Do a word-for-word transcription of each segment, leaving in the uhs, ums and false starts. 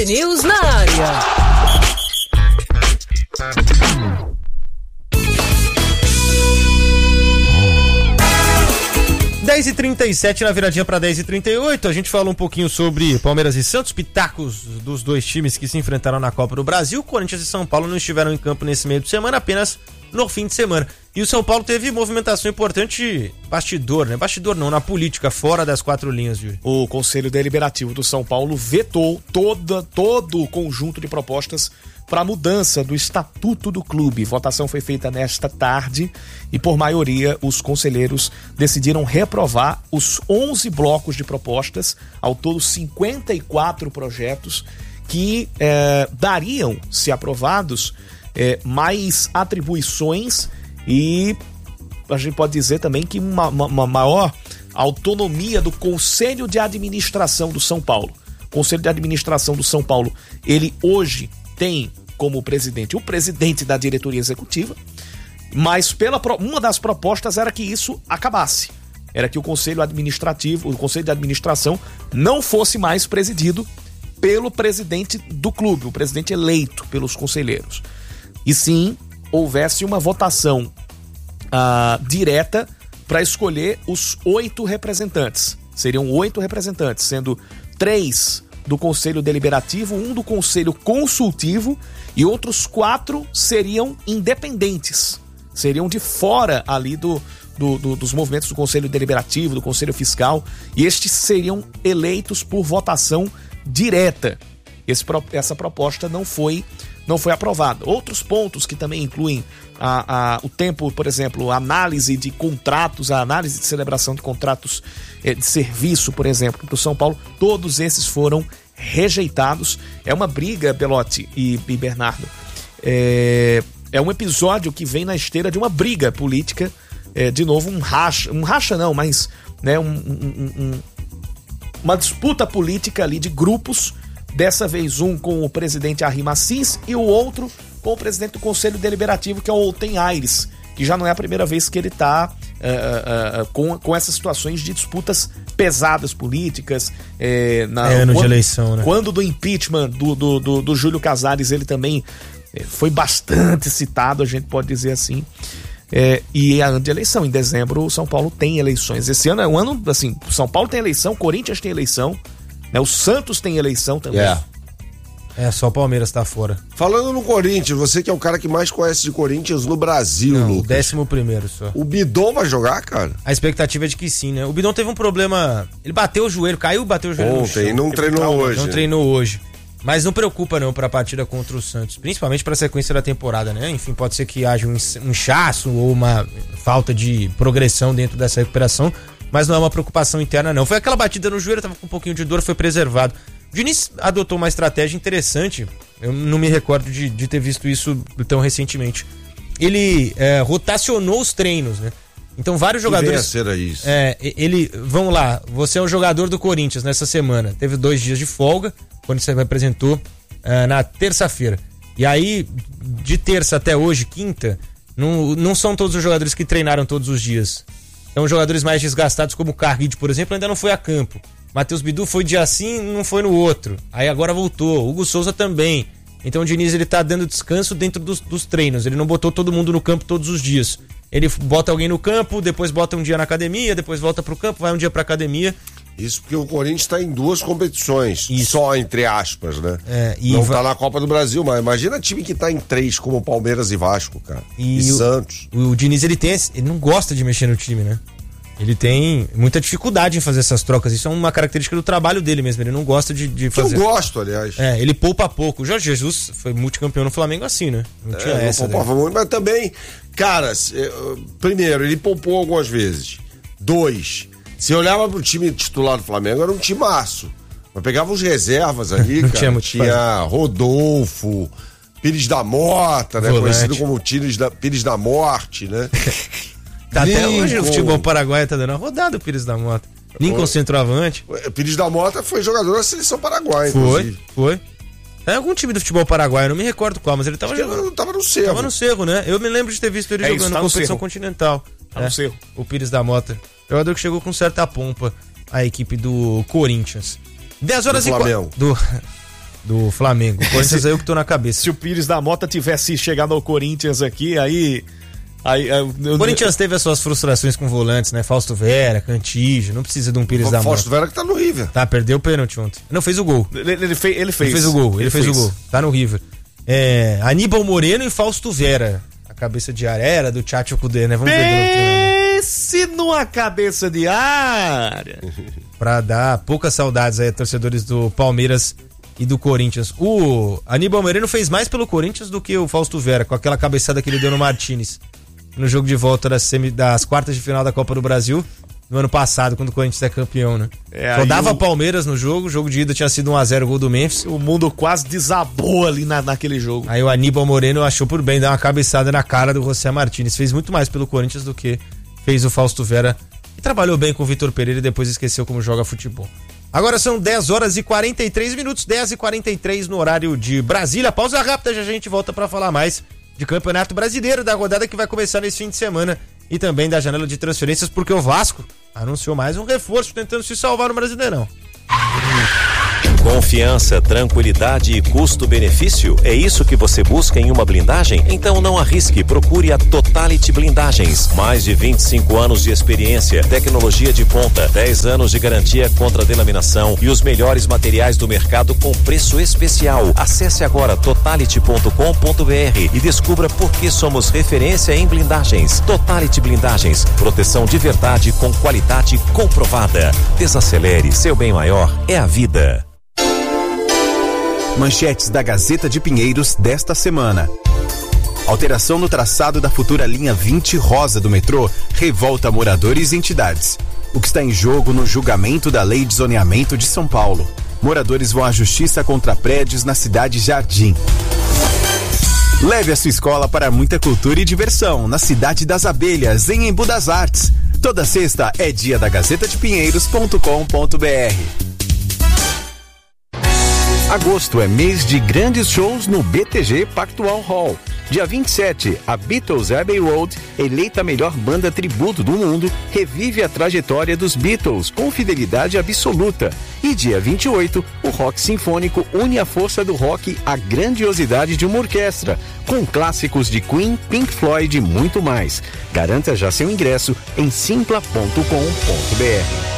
News na área. dez e trinta e sete na viradinha para dez e trinta e oito, a gente fala um pouquinho sobre Palmeiras e Santos, pitacos dos dois times que se enfrentaram na Copa do Brasil. Corinthians e São Paulo não estiveram em campo nesse meio de semana, apenas no fim de semana. E o São Paulo teve movimentação importante, bastidor, né? Bastidor não, na política, fora das quatro linhas, Yuri. O Conselho Deliberativo do São Paulo vetou toda, todo o conjunto de propostas para a mudança do estatuto do clube. Votação foi feita nesta tarde e, por maioria, os conselheiros decidiram reprovar os onze blocos de propostas, ao todo cinquenta e quatro projetos, que eh, dariam, se aprovados, eh, mais atribuições e a gente pode dizer também que uma, uma, uma maior autonomia do Conselho de Administração do São Paulo. O Conselho de Administração do São Paulo, ele hoje tem como presidente o presidente da diretoria executiva, mas pela, uma das propostas era que isso acabasse. Era que o Conselho Administrativo, o Conselho de Administração não fosse mais presidido pelo presidente do clube, o presidente eleito pelos conselheiros. E sim, houvesse uma votação ah, direta para escolher os oito representantes. Seriam oito representantes, sendo três do Conselho Deliberativo, um do Conselho Consultivo e outros quatro seriam independentes. Seriam de fora ali do, do, do, dos movimentos do Conselho Deliberativo, do Conselho Fiscal, e estes seriam eleitos por votação direta. Esse, essa proposta não foi, não foi aprovada. Outros pontos que também incluem a, a, o tempo, por exemplo, a análise de contratos, a análise de celebração de contratos eh, de serviço, por exemplo, para o São Paulo, todos esses foram rejeitados. É uma briga, Belotti e, e Bernardo. É, é um episódio que vem na esteira de uma briga política, é, de novo um racha, um racha não, mas né, um, um, um, uma disputa política ali de grupos, dessa vez um com o presidente Arrim Assis e o outro com o presidente do Conselho Deliberativo, que é o Olten Aires, que já não é a primeira vez que ele está uh, uh, uh, com, com essas situações de disputas pesadas políticas. É, na, é ano quando, de eleição, né? Quando do impeachment do, do, do, do Júlio Casares, ele também é, foi bastante citado, a gente pode dizer assim. É, e é ano de eleição. Em dezembro, o São Paulo tem eleições. Esse ano é um ano, assim, o São Paulo tem eleição, o Corinthians tem eleição, né? O Santos tem eleição também. Yeah. É, só o Palmeiras tá fora. Falando no Corinthians, você que é o cara que mais conhece de Corinthians no Brasil, Não, Lucas. o décimo primeiro só. O Bidon vai jogar, cara? A expectativa é de que sim, né? O Bidon teve um problema, ele bateu o joelho, caiu, bateu o joelho no chão. Ontem, não treinou hoje. Não treinou hoje. Mas não preocupa não pra partida contra o Santos, principalmente pra sequência da temporada, né? Enfim, pode ser que haja um inchaço ou uma falta de progressão dentro dessa recuperação, mas não é uma preocupação interna não. Foi aquela batida no joelho, tava com um pouquinho de dor, foi preservado. O Diniz adotou uma estratégia interessante, eu não me recordo de, de ter visto isso tão recentemente. Ele é, rotacionou os treinos, né? Então vários jogadores... Que venha a ser isso. É, ele, vamos lá, você é o jogador do Corinthians nessa semana, teve dois dias de folga, quando você apresentou uh, na terça-feira. E aí, de terça até hoje, quinta, não, não são todos os jogadores que treinaram todos os dias. São jogadores mais desgastados, como o Carride, por exemplo, ainda não foi a campo. Matheus Bidu foi dia sim, não foi no outro. Aí agora voltou. Hugo Souza também. Então o Diniz, ele tá dando descanso dentro dos, dos treinos. Ele não botou todo mundo no campo todos os dias. Ele bota alguém no campo, depois bota um dia na academia, depois volta pro campo, vai um dia pra academia. Isso porque o Corinthians está em duas competições, Isso. só entre aspas, né? É, e não va- tá na Copa do Brasil, mas imagina time que tá em três, como Palmeiras e Vasco, cara. E, E, o, Santos. O, o Diniz, ele tem, ele não gosta de mexer no time, né? Ele tem muita dificuldade em fazer essas trocas. Isso é uma característica do trabalho dele mesmo. Ele não gosta de, de fazer. Que eu gosto, aliás. É, ele poupa pouco. O Jorge Jesus foi multicampeão no Flamengo assim, né? Não tinha É, essa. não poupava muito, mas também, cara, se- eh, primeiro, ele poupou algumas vezes. Dois, você olhava pro time titular do Flamengo, era um timaço. Mas pegava os reservas ali, Não cara. tinha muito o que Tinha Rodolfo, Pires da Mota, né? Volante. Conhecido como Pires da, Pires da Morte, né? Tá até Lincoln. hoje o futebol paraguaio tá dando uma rodada, o Pires da Mota. Lincoln centroavante. Pires da Mota foi jogador da seleção paraguaia, Foi, inclusive. foi. É algum time do futebol paraguaio, eu não me recordo qual, mas ele tava Acho que jogando. ele tava no Cerro. Tava no Cerro, né? Eu me lembro de ter visto ele É jogando isso, na tá no competição Cerro. continental. Tá É, no Cerro. O Pires da Mota. Jogador que chegou com certa pompa à equipe do Corinthians. dez horas Do e qua- Flamengo. Do... do Flamengo. O Corinthians é eu que tô na cabeça. Se o Pires da Mota tivesse chegado ao Corinthians aqui, aí... aí eu, eu, o Corinthians teve as suas frustrações com volantes, né? Fausto Vera, Cantígio, não precisa de um Pires o da Mota. Fausto Vera que tá no River. Tá, perdeu o pênalti ontem. Não, fez o gol. Ele, ele, fez, ele fez. Ele fez o gol, ele, ele fez, fez o gol. Tá no River. É, Aníbal Moreno e Fausto Vera. A cabeça de área era do Tchatcho Kudê, né? Vamos ver. Pense numa cabeça de área. Pra dar poucas saudades aí a torcedores do Palmeiras e do Corinthians. O Aníbal Moreno fez mais pelo Corinthians do que o Fausto Vera, com aquela cabeçada que ele deu no Martínez no jogo de volta das, semi, das quartas de final da Copa do Brasil no ano passado, quando o Corinthians é campeão, né? É, só dava o... Palmeiras no jogo, o jogo de ida tinha sido um a zero gol do Memphis. O mundo quase desabou ali na, naquele jogo. Aí o Aníbal Moreno achou por bem dar uma cabeçada na cara do José Martínez. Fez muito mais pelo Corinthians do que fez o Fausto Vera, e trabalhou bem com o Vitor Pereira e depois esqueceu como joga futebol. Agora são dez horas e quarenta e três minutos, dez e quarenta e três no horário de Brasília. Pausa rápida, já a gente volta para falar mais de Campeonato Brasileiro, da rodada que vai começar nesse fim de semana e também da janela de transferências, porque o Vasco anunciou mais um reforço tentando se salvar no Brasileirão. Confiança, tranquilidade e custo-benefício? É isso que você busca em uma blindagem? Então não arrisque, procure a Totality Blindagens. Mais de vinte e cinco anos de experiência, tecnologia de ponta, dez anos de garantia contra delaminação e os melhores materiais do mercado com preço especial. Acesse agora totality ponto com ponto br e descubra por que somos referência em blindagens. Totality Blindagens, proteção de verdade com qualidade comprovada. Desacelere, seu bem maior é a vida. Manchetes da Gazeta de Pinheiros desta semana. Alteração no traçado da futura linha vinte rosa do metrô revolta moradores e entidades. O que está em jogo no julgamento da Lei de Zoneamento de São Paulo. Moradores vão à justiça contra prédios na cidade Jardim. Leve a sua escola para muita cultura e diversão na Cidade das Abelhas, em Embu das Artes. Toda sexta é dia da gazeta de pinheiros ponto com ponto br. Agosto é mês de grandes shows no B T G Pactual Hall. Dia vinte e sete, a Beatles Abbey Road, eleita a melhor banda tributo do mundo, revive a trajetória dos Beatles com fidelidade absoluta. E dia vinte e oito, o Rock Sinfônico une a força do rock à grandiosidade de uma orquestra, com clássicos de Queen, Pink Floyd e muito mais. Garanta já seu ingresso em simpla ponto com ponto br.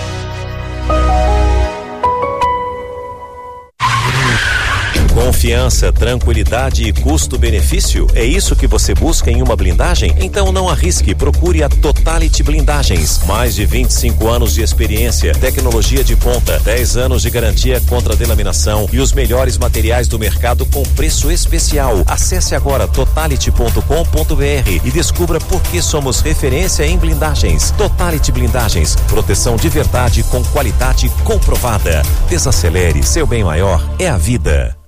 Confiança, tranquilidade e custo-benefício? É isso que você busca em uma blindagem? Então não arrisque, procure a Totality Blindagens. Mais de vinte e cinco anos de experiência, tecnologia de ponta, dez anos de garantia contra delaminação e os melhores materiais do mercado com preço especial. Acesse agora totality ponto com ponto br e descubra por que somos referência em blindagens. Totality Blindagens, proteção de verdade com qualidade comprovada. Desacelere, seu bem maior é a vida.